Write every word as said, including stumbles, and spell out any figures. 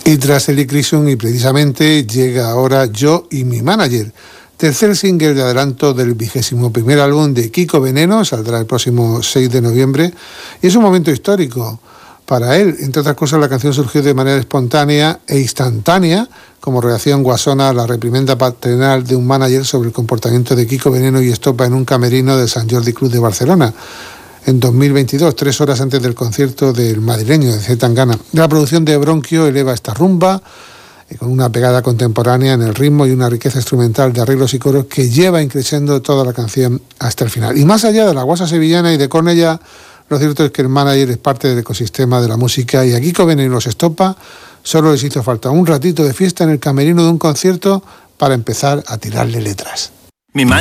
Y tras el Icrisum, y precisamente llega ahora Yo y mi manager, tercer single de adelanto del vigésimo primer álbum de Kiko Veneno, saldrá el próximo seis de noviembre, y es un momento histórico para él. Entre otras cosas, la canción surgió de manera espontánea e instantánea, como reacción guasona a la reprimenda paternal de un manager sobre el comportamiento de Kiko Veneno y Estopa en un camerino del Sant Jordi Club de Barcelona, en dos mil veintidós, tres horas antes del concierto del madrileño de Zetangana. La producción de Bronquio eleva esta rumba eh, con una pegada contemporánea en el ritmo y una riqueza instrumental de arreglos y coros que lleva increciendo toda la canción hasta el final. Y más allá de la guasa sevillana y de Cornellá, lo cierto es que el manager es parte del ecosistema de la música, y a Kiko Veneno y los Estopa solo les hizo falta un ratito de fiesta en el camerino de un concierto para empezar a tirarle letras. Mi